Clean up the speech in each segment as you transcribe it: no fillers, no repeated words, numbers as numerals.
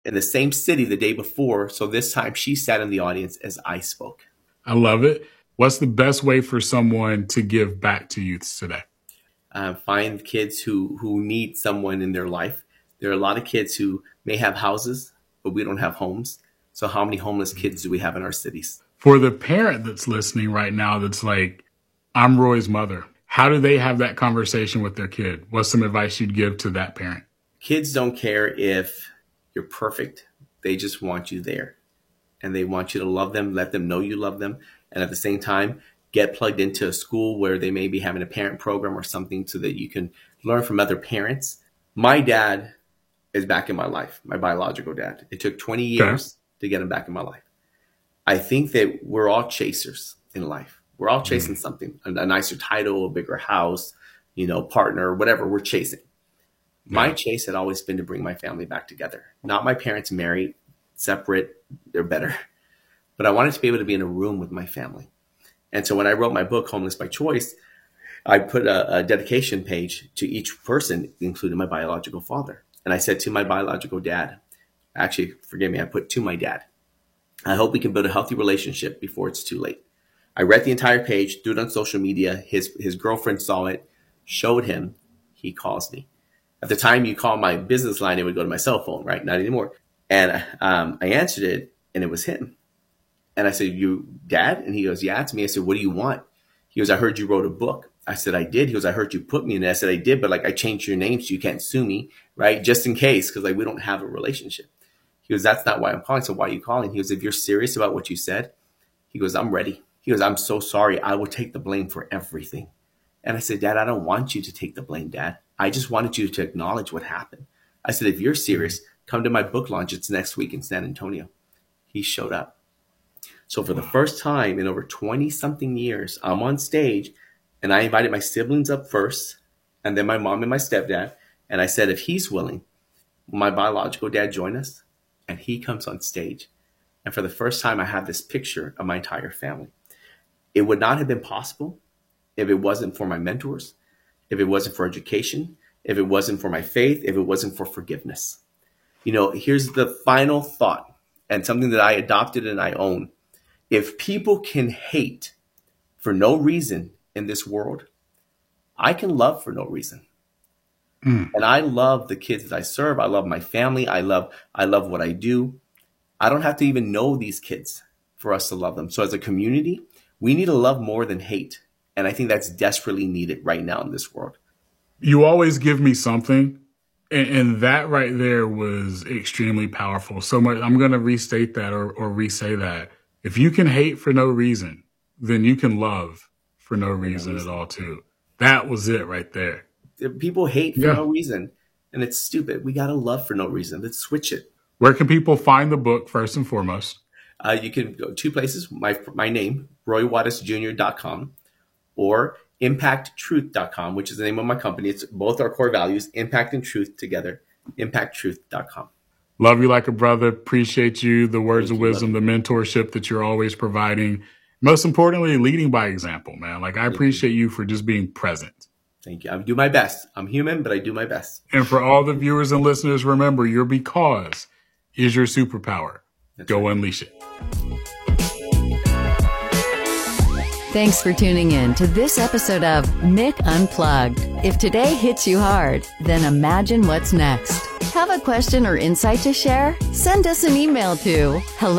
in the same city the day before. So this time she sat in the audience as I spoke. I love it. What's the best way for someone to give back to youths today? Find kids who need someone in their life. There are a lot of kids who may have houses, but we don't have homes. So how many homeless kids do we have in our cities? For the parent that's listening right now that's like, I'm Roy's mother, how do they have that conversation with their kid? What's some advice you'd give to that parent? Kids don't care if you're perfect. They just want you there. And they want you to love them, let them know you love them. And at the same time, get plugged into a school where they may be having a parent program or something so that you can learn from other parents. My dad is back in my life, my biological dad. It took 20 years to get him back in my life. I think that we're all chasers in life. We're all chasing something, a nicer title, a bigger house, partner, whatever we're chasing. My chase had always been to bring my family back together. Not my parents married, separate, they're better. But I wanted to be able to be in a room with my family. And so when I wrote my book, Homeless by Choice, I put a dedication page to each person, including my biological father. And I said to my biological dad, actually, forgive me, I put to my dad, I hope we can build a healthy relationship before it's too late. I read the entire page, threw it on social media. His girlfriend saw it, showed him. He calls me. At the time you call my business line, it would go to my cell phone, right? Not anymore. And I answered it, and it was him. And I said, you, Dad? And he goes, yeah, it's me. I said, what do you want? He goes, I heard you wrote a book. I said, I did. He goes, I heard you put me in it. I said, I did, but I changed your name so you can't sue me, right? Just in case, because we don't have a relationship. He goes, that's not why I'm calling. So why are you calling? He goes, if you're serious about what you said, he goes, I'm ready. He goes, I'm so sorry. I will take the blame for everything. And I said, Dad, I don't want you to take the blame, Dad. I just wanted you to acknowledge what happened. I said, if you're serious, come to my book launch. It's next week in San Antonio. He showed up. So for the first time in over 20 something years, I'm on stage and I invited my siblings up first and then my mom and my stepdad. And I said, if he's willing, will my biological dad join us? And he comes on stage. And for the first time, I have this picture of my entire family. It would not have been possible if it wasn't for my mentors, if it wasn't for education, if it wasn't for my faith, if it wasn't for forgiveness. Here's the final thought and something that I adopted and I own. If people can hate for no reason in this world, I can love for no reason. And I love the kids that I serve. I love my family. I love what I do. I don't have to even know these kids for us to love them. So as a community, we need to love more than hate. And I think that's desperately needed right now in this world. You always give me something. And that right there was extremely powerful. So much. I'm going to restate that or re-say that. If you can hate for no reason, then you can love for no reason at all too. That was it right there. People hate for no reason, and it's stupid. We got to love for no reason. Let's switch it. Where can people find the book first and foremost? You can go two places. My name, RoyWattisJr.com, or ImpactTruth.com, which is the name of my company. It's both our core values, impact and truth together, ImpactTruth.com. Love you like a brother. Appreciate you, the words of wisdom, the mentorship that you're always providing. Most importantly, leading by example, man. I appreciate you for just being present. Thank you. I do my best. I'm human, but I do my best. And for all the viewers and listeners, remember, your because is your superpower. Go unleash it. Thanks for tuning in to this episode of Mick Unplugged. If today hits you hard, then imagine what's next. Have a question or insight to share? Send us an email to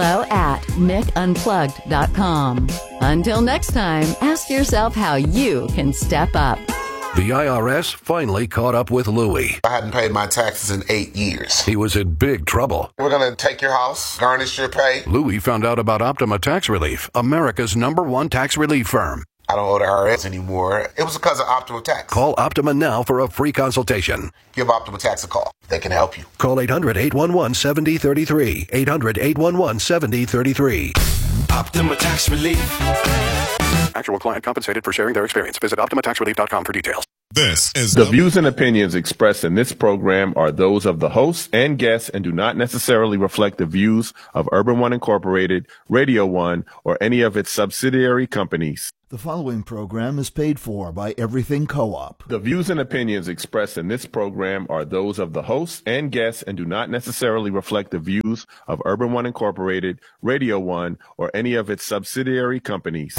hello@mickunplugged.com. Until next time, ask yourself how you can step up. The IRS finally caught up with Louie. I hadn't paid my taxes in 8 years. He was in big trouble. We're going to take your house, garnish your pay. Louie found out about Optima Tax Relief, America's #1 tax relief firm. I don't owe the IRS anymore. It was because of Optima Tax. Call Optima now for a free consultation. Give Optima Tax a call. They can help you. Call 800-811-7033. 800-811-7033. Optima Tax Relief. Actual client compensated for sharing their experience. Visit OptimaTaxRelief.com for details. This is the views and opinions expressed in this program are those of the hosts and guests and do not necessarily reflect the views of Urban One Incorporated, Radio One, or any of its subsidiary companies. The following program is paid for by Everything Co-op. The views and opinions expressed in this program are those of the hosts and guests and do not necessarily reflect the views of Urban One Incorporated, Radio One, or any of its subsidiary companies.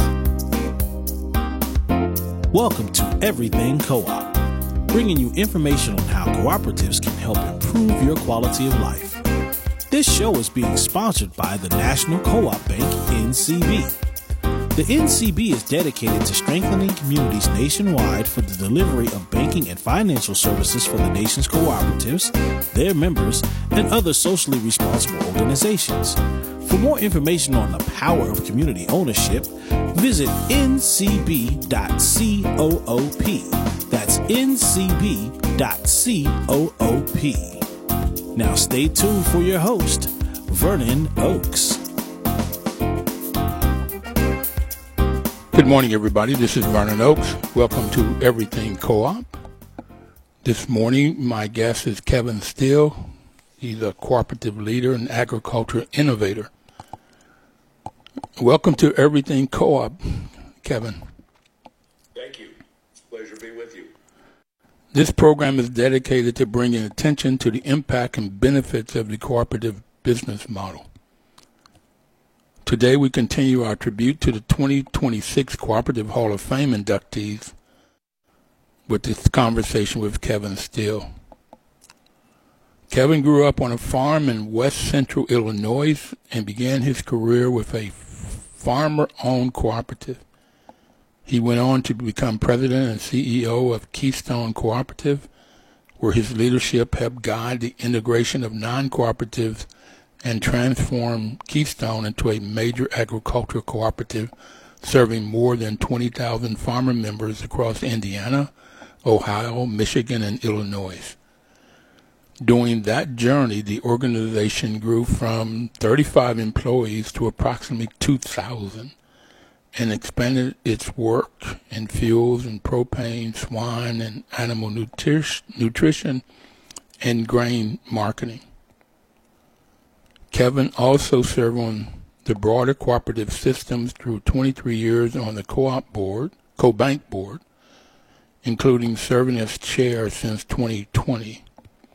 Welcome to Everything Co-op, bringing you information on how cooperatives can help improve your quality of life. This show is being sponsored by the National Co-op Bank, NCB. The NCB is dedicated to strengthening communities nationwide for the delivery of banking and financial services for the nation's cooperatives, their members, and other socially responsible organizations. For more information on the power of community ownership, visit ncb.coop. That's ncb.coop. Now stay tuned for your host, Vernon Oakes. Good morning, everybody. This is Vernon Oakes. Welcome to Everything Co-op. This morning, my guest is Kevin Steele. He's a cooperative leader and agriculture innovator. Welcome to Everything Co-op, Kevin. Thank you. It's a pleasure to be with you. This program is dedicated to bringing attention to the impact and benefits of the cooperative business model. Today we continue our tribute to the 2026 Cooperative Hall of Fame inductees with this conversation with Kevin Steele. Kevin grew up on a farm in west central Illinois and began his career with a farmer-owned cooperative. He went on to become president and CEO of Keystone Cooperative, where his leadership helped guide the integration of non-cooperatives and transform Keystone into a major agricultural cooperative serving more than 20,000 farmer members across Indiana, Ohio, Michigan, and Illinois. During that journey, the organization grew from 35 employees to approximately 2,000 and expanded its work in fuels and propane, swine and animal nutrition, and grain marketing. Kevin also served on the broader cooperative systems through 23 years on the co-bank board, including serving as chair since 2020.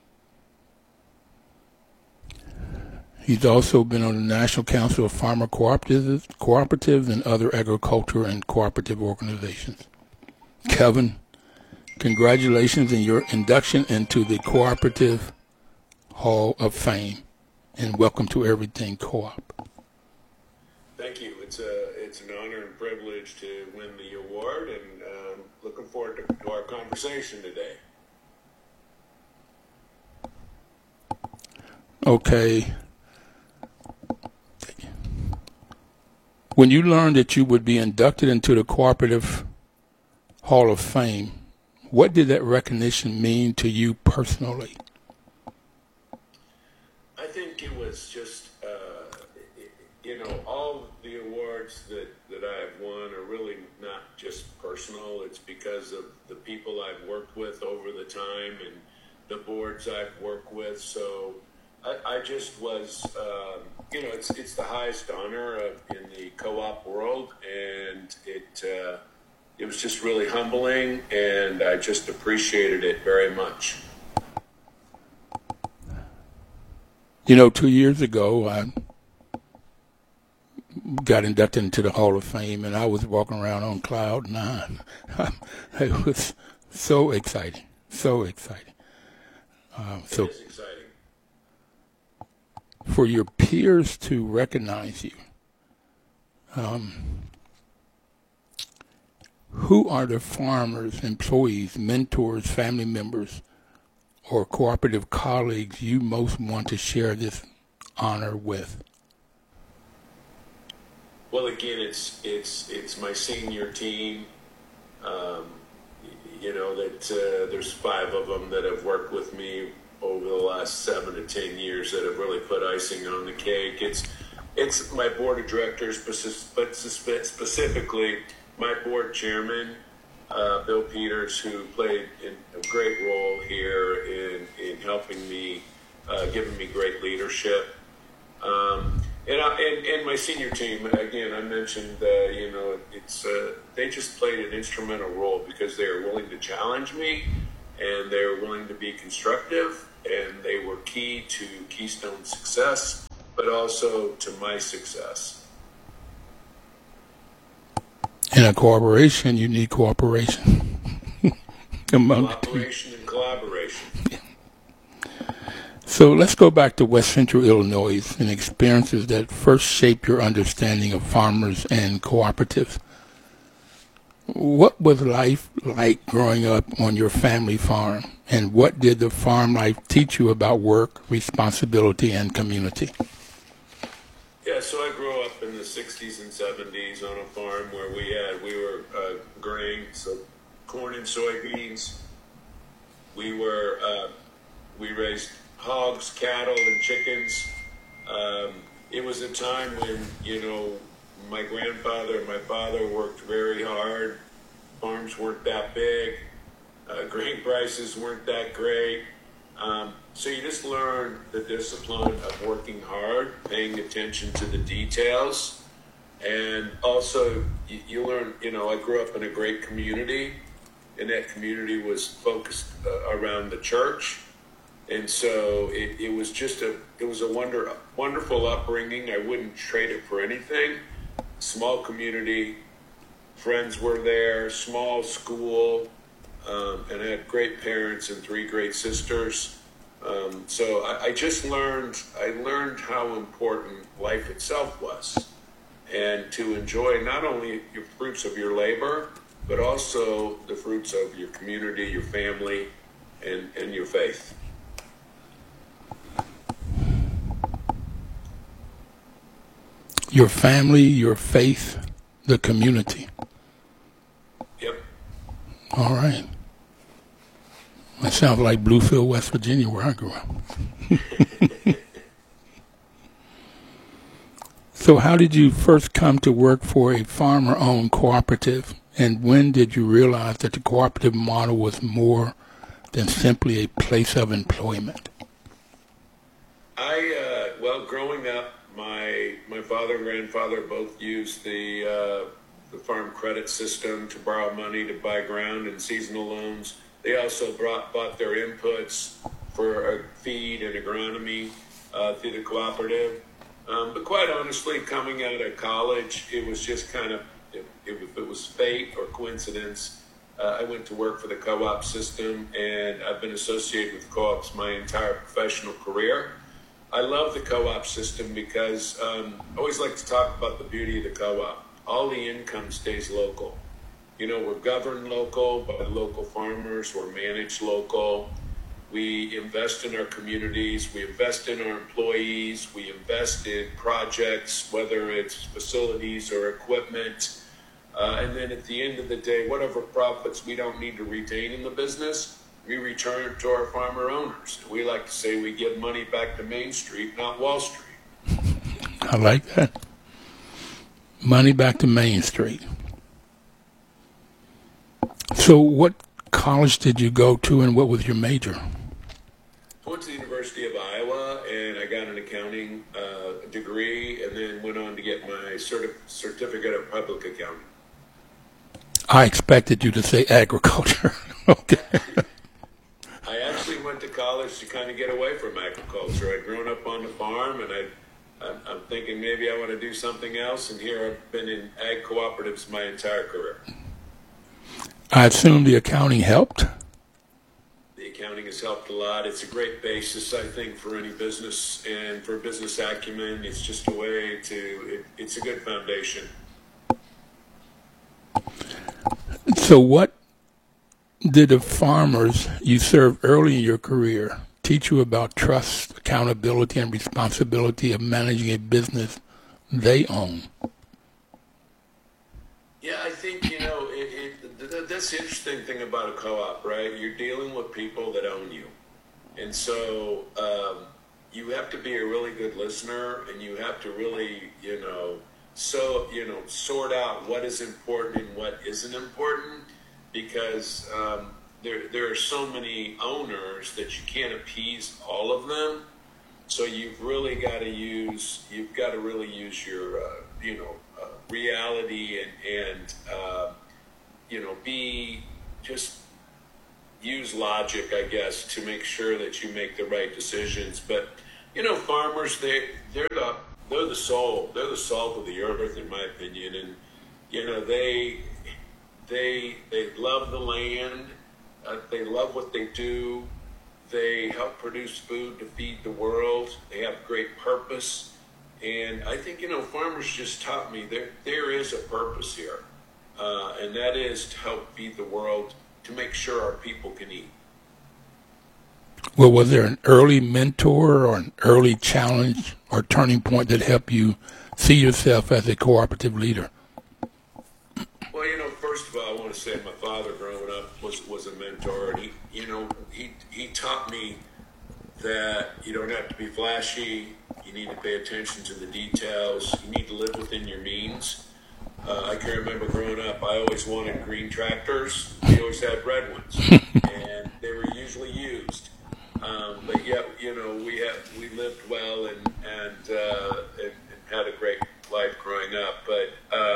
He's also been on the National Council of Farmer Cooperatives and other agriculture and cooperative organizations. Kevin, congratulations on your induction into the Cooperative Hall of Fame. And welcome to Everything Co-op. Thank you. It's an honor and privilege to win the award, and looking forward to our conversation today. Okay. When you learned that you would be inducted into the Cooperative Hall of Fame, what did that recognition mean to you personally? I think it was just, all the awards that I've won are really not just personal. It's because of the people I've worked with over the time and the boards I've worked with. So I just was, it's the highest honor in the co-op world, and it was just really humbling, and I just appreciated it very much. 2 years ago, I got inducted into the Hall of Fame, and I was walking around on cloud nine. It was so exciting, so exciting. It is exciting. For your peers to recognize you, who are the farmers, employees, mentors, family members, or cooperative colleagues you most want to share this honor with? Well, again, it's my senior team. There's 5 of them that have worked with me over the last 7 to 10 years that have really put icing on the cake. It's my board of directors, but specifically my board chairman, Bill Peters, who played a great role here in helping me, giving me great leadership. And my senior team, again, I mentioned, they just played an instrumental role because they were willing to challenge me, and they were willing to be constructive, and they were key to Keystone's success, but also to my success. In a corporation, you need cooperation. Cooperation and collaboration. So let's go back to West Central Illinois and experiences that first shaped your understanding of farmers and cooperatives. What was life like growing up on your family farm, and what did the farm life teach you about work, responsibility, and community? Yeah, so I grew up in the 60s and 70s on a farm where we were growing so corn and soybeans. We raised hogs, cattle, and chickens. It was a time when, my grandfather and my father worked very hard. Farms weren't that big. Grain prices weren't that great. So you just learn the discipline of working hard, paying attention to the details. And also you learn, I grew up in a great community, and that community was focused around the church. And so it was just a wonderful upbringing. I wouldn't trade it for anything. Small community, friends were there, small school, and I had great parents and 3 great sisters. So I learned how important life itself was, and to enjoy not only your fruits of your labor, but also the fruits of your community, your family, and your faith. Your family, your faith, the community. Yep. All right. That sounds like Bluefield, West Virginia, where I grew up. So how did you first come to work for a farmer-owned cooperative, and when did you realize that the cooperative model was more than simply a place of employment? Growing up, my father and grandfather both used the farm credit system to borrow money to buy ground and seasonal loans. They also bought their inputs for feed and agronomy through the cooperative. But quite honestly, coming out of college, it was just kind of, if it was fate or coincidence, I went to work for the co-op system, and I've been associated with co-ops my entire professional career. I love the co-op system because I always like to talk about the beauty of the co-op. All the income stays local. We're governed local by local farmers. We're managed local. We invest in our communities. We invest in our employees. We invest in projects, whether it's facilities or equipment. And then at the end of the day, whatever profits we don't need to retain in the business, we return to our farmer owners. We like to say we give money back to Main Street, not Wall Street. I like that. Money back to Main Street. So what college did you go to, and what was your major? I went to the University of Iowa, and I got an accounting degree, and then went on to get my certificate of public accounting. I expected you to say agriculture. Okay. I actually went to college to kind of get away from agriculture. I'd grown up on the farm, and I'm thinking maybe I want to do something else, and here I've been in ag cooperatives my entire career. I assume the accounting helped? The accounting has helped a lot. It's a great basis, I think, for any business, and for business acumen. It's just a way it's a good foundation. So what did the farmers you served early in your career teach you about trust, accountability, and responsibility of managing a business they own? Yeah, I think, that's the interesting thing about a co-op, right? You're dealing with people that own you. And so you have to be a really good listener, and you have to really, sort out what is important and what isn't important, because there are so many owners that you can't appease all of them. So you've really got to use your reality and use logic, I guess, to make sure that you make the right decisions. But farmers, they're the soul, they're the salt of the earth, in my opinion, and they love the land, they love what they do. They help produce food to feed the world. They have great purpose. And I think, farmers just taught me there is a purpose here. And that is to help feed the world, to make sure our people can eat. Well, was there an early mentor or an early challenge or turning point that helped you see yourself as a cooperative leader? Well, first of all, I want to say my father growing up was a mentor, and he taught me that you don't have to be flashy. You need to pay attention to the details. You need to live within your means. I can remember growing up, I always wanted green tractors. We always had red ones, and they were usually used. But yet, we lived well and had a great life growing up. But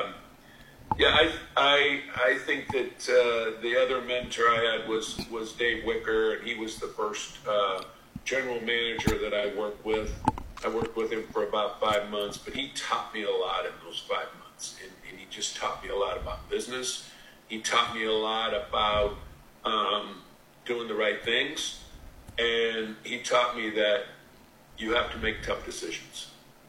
I think that the other mentor I had was Dave Wicker, and he was the first general manager that I worked with. I worked with him for about 5 months, but he taught me a lot in those 5 months, and he just taught me a lot about business. He taught me a lot about doing the right things, and he taught me that you have to make tough decisions.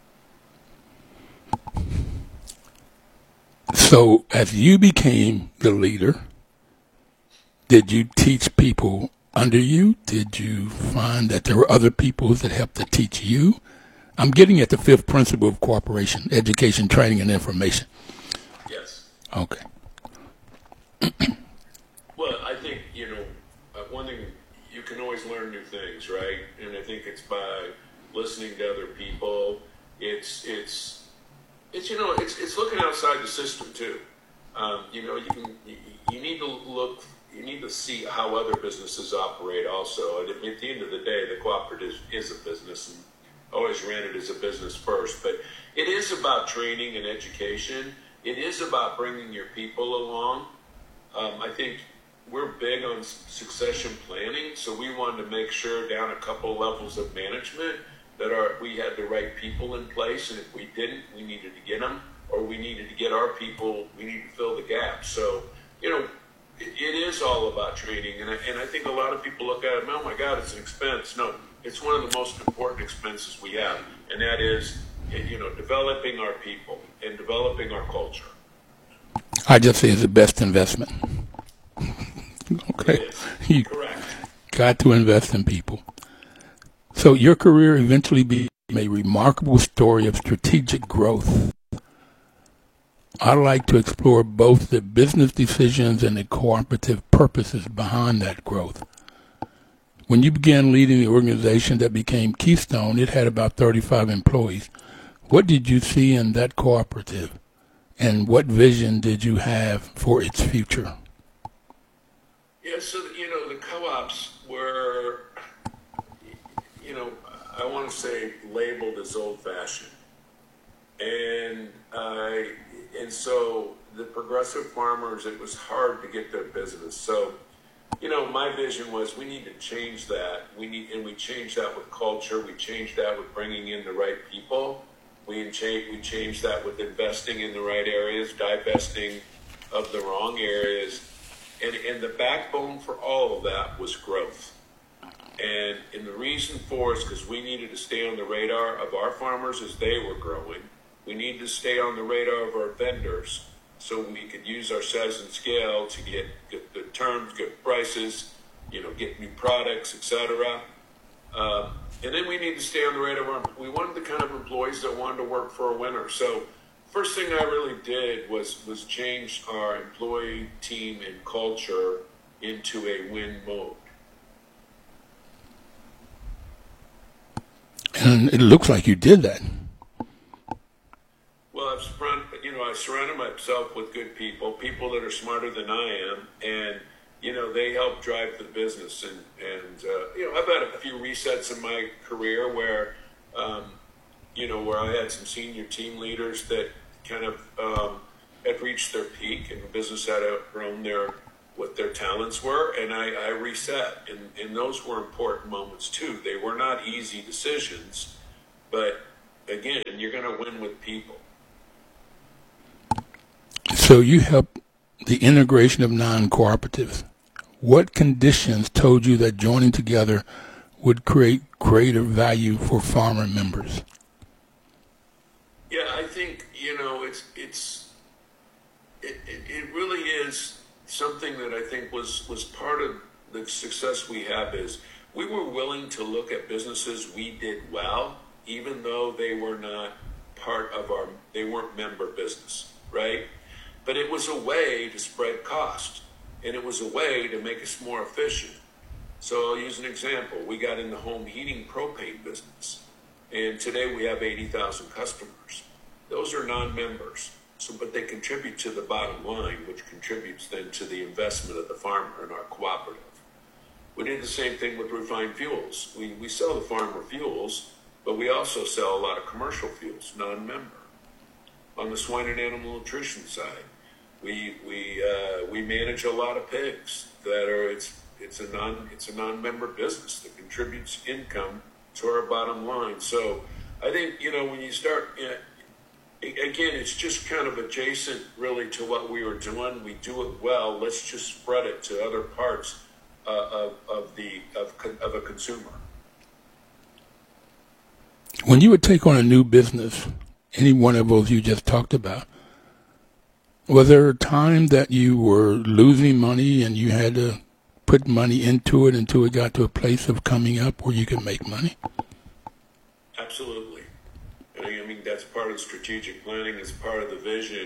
So as you became the leader, did you teach people under you? Did you find that there were other people that helped to teach you? I'm getting at the fifth principle of cooperation: education, training, and information. Yes. Okay. Well, I think, one thing, you can always learn new things, right? And I think it's by listening to other people. It's looking outside the system too. You need to look. You need to see how other businesses operate also. And at the end of the day, the cooperative is a business, and always ran it as a business first. But it is about training and education. It is about bringing your people along. I think we're big on succession planning, so we wanted to make sure down a couple levels of management that we had the right people in place, and if we didn't, we needed to get them, or we needed to get our people, we needed to fill the gap. So, it is all about training, and I think a lot of people look at it, oh my God, it's an expense. No, it's one of the most important expenses we have, and that is, developing our people and developing our culture. I just say it's the best investment. Okay. Correct. Got to invest in people. So your career eventually became a remarkable story of strategic growth. I'd like to explore both the business decisions and the cooperative purposes behind that growth. When you began leading the organization that became Keystone, it had about 35 employees. What did you see in that cooperative, and what vision did you have for its future? Yeah, so, the co-ops were, I want to say labeled as old-fashioned. And so the progressive farmers, it was hard to get their business. So, my vision was we need to change that. We changed that with culture. We changed that with bringing in the right people. We changed that with investing in the right areas, divesting of the wrong areas. And the backbone for all of that was growth. And the reason for it is because we needed to stay on the radar of our farmers as they were growing. We need to stay on the radar of our vendors so we could use our size and scale to get good terms, good prices, get new products, etc. And then we need to stay on the radar of we wanted the kind of employees that wanted to work for a winner. So first thing I really did was change our employee team and culture into a win mode. And it looks like you did that. Well, I surrounded myself with good people that are smarter than I am, and they help drive the business. And I've had a few resets in my career where where I had some senior team leaders that kind of had reached their peak and the business had outgrown what their talents were, and I reset. And those were important moments too. They were not easy decisions, but again, you're going to win with people. So you help the integration of non-cooperatives. What conditions told you that joining together would create greater value for farmer members? Yeah, I think, it really is something that I think was part of the success we have is we were willing to look at businesses we did well, even though they were not they weren't member business, right? But it was a way to spread cost, and it was a way to make us more efficient. So I'll use an example. We got in the home heating propane business, and today we have 80,000 customers. Those are non-members, but they contribute to the bottom line, which contributes then to the investment of the farmer in our cooperative. We did the same thing with refined fuels. We sell the farmer fuels, but we also sell a lot of commercial fuels, non-member. On the swine and animal nutrition side, we manage a lot of pigs that are it's a non-member business that contributes income to our bottom line. So I think when you start again, it's just kind of adjacent really to what we were doing. We do it well. Let's just spread it to other parts of a consumer. When you would take on a new business, any one of those you just talked about, was there a time that you were losing money and you had to put money into it until it got to a place of coming up where you could make money? Absolutely. I mean, that's part of strategic planning. It's part of the vision.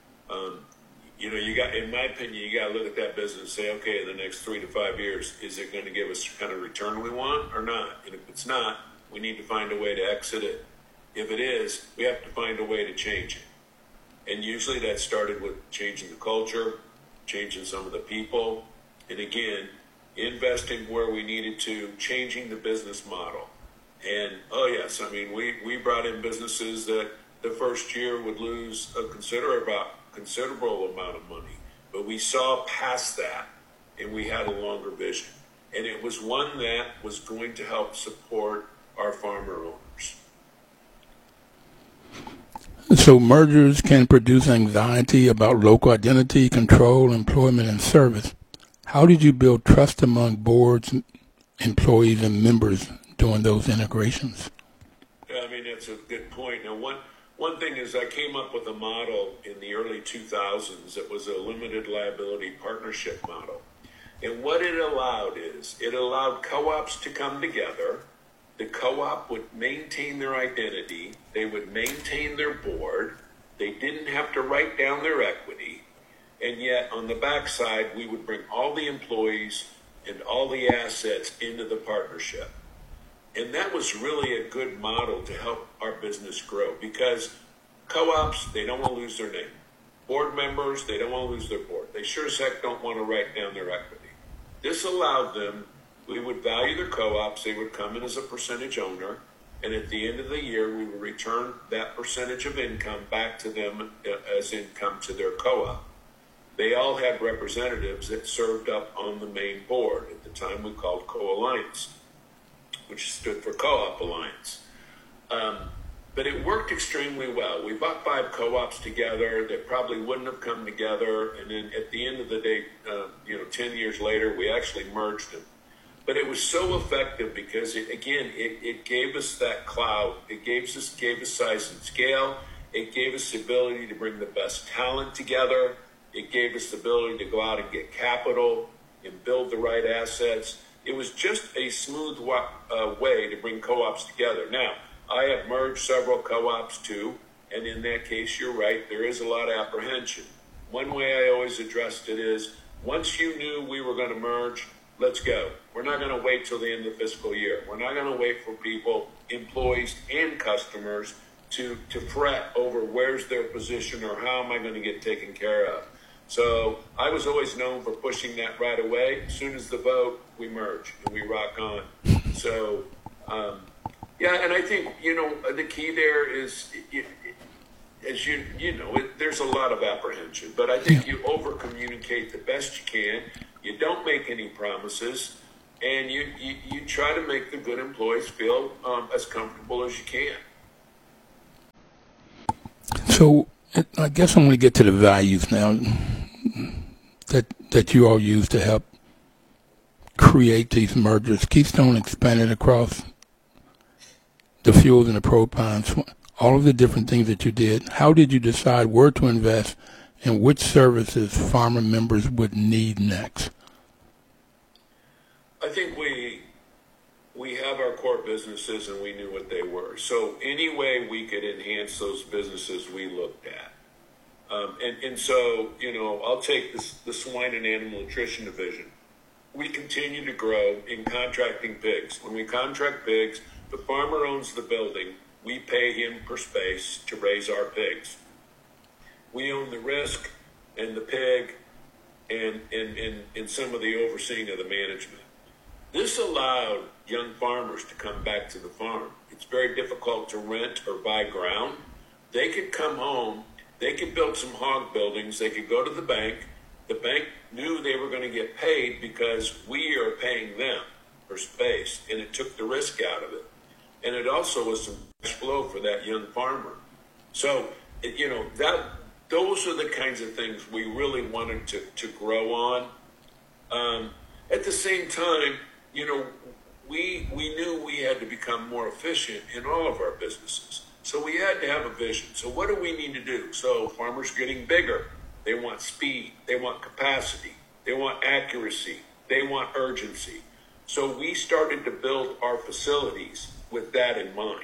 In my opinion, you got to look at that business and say, okay, in the next 3 to 5 years, is it going to give us the kind of return we want or not? And if it's not, we need to find a way to exit it. If it is, we have to find a way to change it. And usually that started with changing the culture, changing some of the people, and again, investing where we needed to, changing the business model. And, we brought in businesses that the first year would lose a considerable amount of money. But we saw past that, and we had a longer vision. And it was one that was going to help support our farmer owners. So mergers can produce anxiety about local identity, control, employment, and service. How did you build trust among boards, employees, and members doing those integrations? Yeah, that's a good point. Now, one thing is I came up with a model in the early 2000s. It was a limited liability partnership model. And what it allowed is it allowed co-ops to come together. The co-op would maintain their identity. They would maintain their board. They didn't have to write down their equity. And yet, on the backside, we would bring all the employees and all the assets into the partnership. And that was really a good model to help our business grow because co-ops, they don't want to lose their name. Board members, they don't want to lose their board. They sure as heck don't want to write down their equity. This allowed them, we would value their co-ops, they would come in as a percentage owner, and at the end of the year, we would return that percentage of income back to them as income to their co-op. They all had representatives that served up on the main board. At the time, we called Co-Alliance, which stood for Co-op Alliance. But it worked extremely well. We bought 5 co-ops together that probably wouldn't have come together. And then at the end of the day, 10 years later, we actually merged them. But it was so effective because, it gave us that clout. It gave us size and scale. It gave us the ability to bring the best talent together. It gave us the ability to go out and get capital and build the right assets. It was just a smooth way to bring co-ops together. Now, I have merged several co-ops too, and in that case, you're right, there is a lot of apprehension. One way I always addressed it is, once you knew we were going to merge, let's go. We're not going to wait till the end of the fiscal year. We're not going to wait for people, employees and customers, to fret over where's their position or how am I going to get taken care of. So I was always known for pushing that right away. As soon as the vote, we merge and we rock on. So, Yeah, and I think, the key there is, as there's a lot of apprehension, but I think you over-communicate the best you can. You don't make any promises, and you try to make the good employees feel as comfortable as you can. So I guess I'm going to get to the values now that you all use to help create these mergers. Keystone expanded across the fuels and the propines, all of the different things that you did. How did you decide where to invest and which services farmer members would need next? I think we have our core businesses and we knew what they were. So any way we could enhance those businesses, we looked at. And so, I'll take the swine and animal nutrition division. We continue to grow in contracting pigs. When we contract pigs, the farmer owns the building. We pay him per space to raise our pigs. We own the risk and the pig and some of the overseeing of the management. This allowed young farmers to come back to the farm. It's very difficult to rent or buy ground. They could come home. They could build some hog buildings. They could go to the bank. The bank knew they were going to get paid because we are paying them for space, and it took the risk out of it. And it also was some cash flow for that young farmer. So, those are the kinds of things we really wanted to grow on. At the same time, we knew we had to become more efficient in all of our businesses. So we had to have a vision. So what do we need to do? So farmers getting bigger. They want speed. They want capacity. They want accuracy. They want urgency. So we started to build our facilities with that in mind.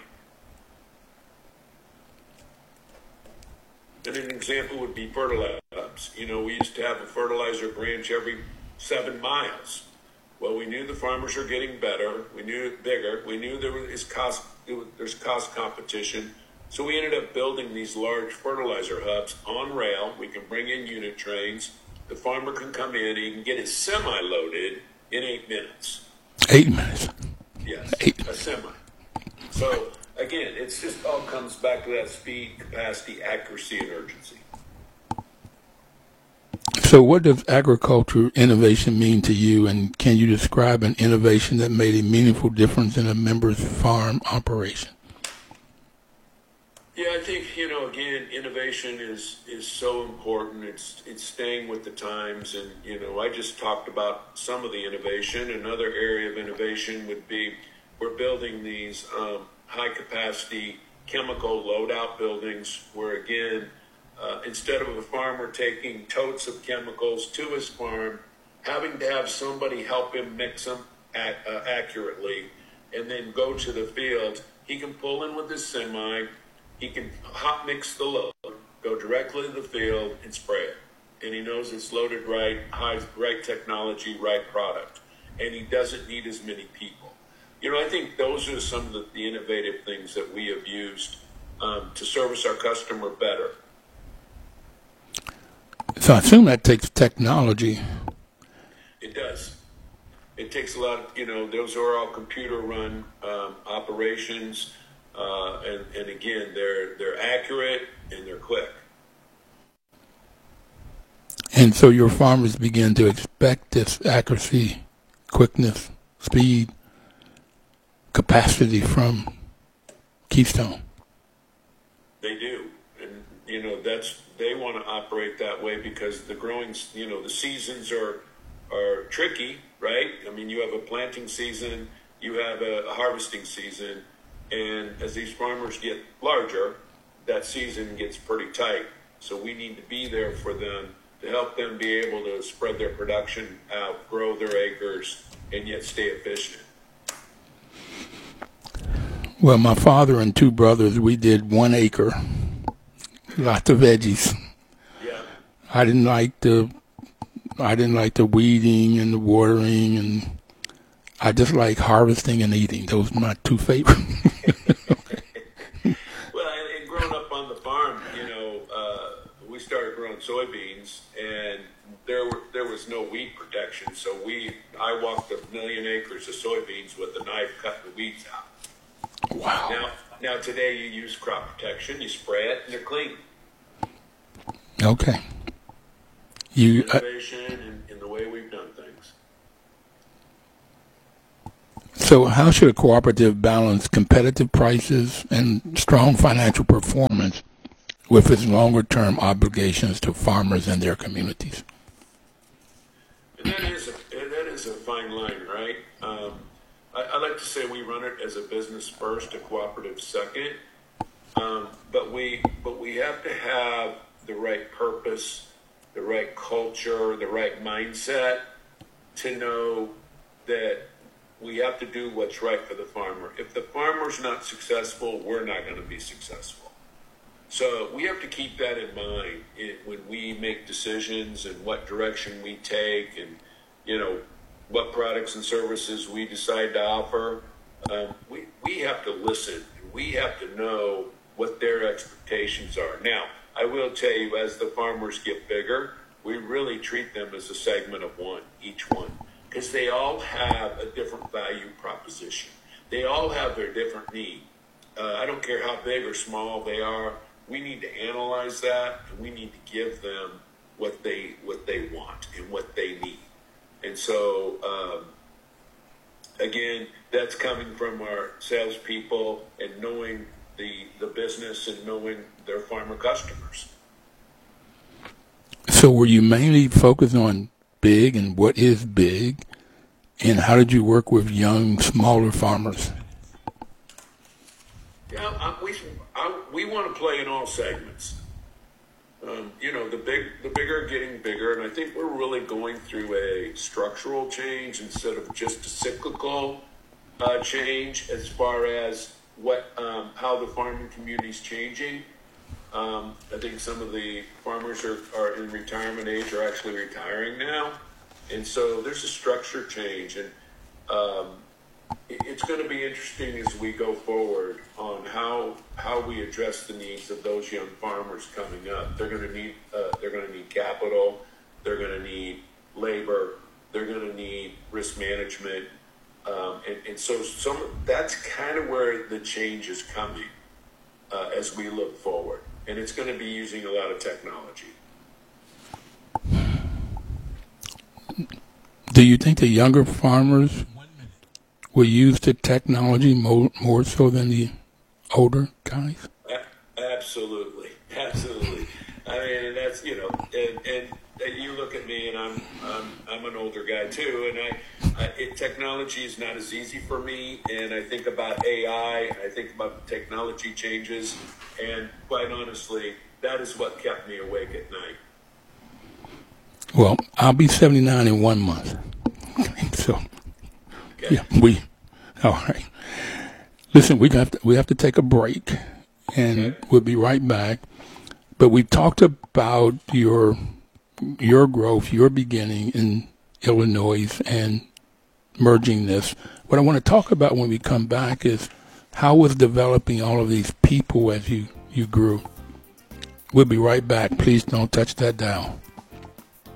And an example would be fertilizer hubs. We used to have a fertilizer branch every 7 miles. Well, we knew the farmers are getting better. We knew it bigger. We knew there's cost competition. So we ended up building these large fertilizer hubs on rail. We can bring in unit trains. The farmer can come in. He can get his semi loaded in 8 minutes. 8 minutes? Yes, a semi. So, again, it's just all comes back to that speed, capacity, accuracy, and urgency. So what does agriculture innovation mean to you, and can you describe an innovation that made a meaningful difference in a member's farm operation? Yeah, I think, again, innovation is so important. It's staying with the times. And, I just talked about some of the innovation. Another area of innovation would be we're building these high-capacity chemical load-out buildings where, again, instead of a farmer taking totes of chemicals to his farm, having to have somebody help him mix them accurately, and then go to the field, he can pull in with his semi, he can hot mix the load, go directly to the field and spray it. And he knows it's loaded right, right technology, right product. And he doesn't need as many people. I think those are some of the innovative things that we have used to service our customer better. So I assume that takes technology. It does. It takes a lot of, those are all computer-run operations. And again, they're accurate and they're quick. And so your farmers begin to expect this accuracy, quickness, speed, capacity from Keystone. They do. And, they want to operate that way because the growing, the seasons are tricky, right? I mean, you have a planting season, you have a harvesting season, and as these farmers get larger, that season gets pretty tight. So we need to be there for them to help them be able to spread their production out, grow their acres, and yet stay efficient. Well, my father and 2 brothers, we did 1 acre, lots of veggies. Yeah. I didn't like the weeding and the watering, and I just like harvesting and eating. Those are my 2 favorites. Well, and growing up on the farm, we started growing soybeans, and there was no weed protection. So I walked 1 million acres of soybeans with a knife cutting the weeds out. Wow. Now today you use crop protection, you spray it, and they're clean. Okay. Innovation in the way we've done things. So how should a cooperative balance competitive prices and strong financial performance with its longer-term obligations to farmers and their communities? And that is a fine line, right? I like to say we run it as a business first, a cooperative second, but we have to have the right purpose, the right culture, the right mindset to know that we have to do what's right for the farmer. If the farmer's not successful, we're not going to be successful. So we have to keep that in mind when we make decisions and what direction we take and, what products and services we decide to offer. We have to listen. We have to know what their expectations are. Now, I will tell you, as the farmers get bigger, we really treat them as a segment of one, each one, because they all have a different value proposition. They all have their different need. I don't care how big or small they are. We need to analyze that, and we need to give them what they want and what they need. And so, again, that's coming from our salespeople and knowing the business and knowing their farmer customers. So were you mainly focused on big and what is big, and how did you work with young, smaller farmers? Yeah, we want to play in all segments. The bigger are getting bigger, and I think we're really going through a structural change instead of just a cyclical change as far as how the farming community is changing. I think some of the farmers are in retirement age are actually retiring now, and so there's a structure change, and it's going to be interesting as we go forward on how we address the needs of those young farmers coming up. They're going to need capital, they're going to need labor, they're going to need risk management, and so that's kind of where the change is coming as we look forward, and it's going to be using a lot of technology. Do you think the younger farmers will use the technology more so than the older guys? Absolutely. I mean, and that's and you look at me, and I'm an older guy too, and technology is not as easy for me. And I think about AI, I think about technology changes, and quite honestly, that is what kept me awake at night. Well, I'll be 79 in 1 month. So, okay. Yeah, all right. Listen, we have to take a break, and we'll be right back. But we talked about your growth, your beginning in Illinois, and merging this. What I want to talk about when we come back is how was developing all of these people as you grew. We'll be right back. Please don't touch that dial.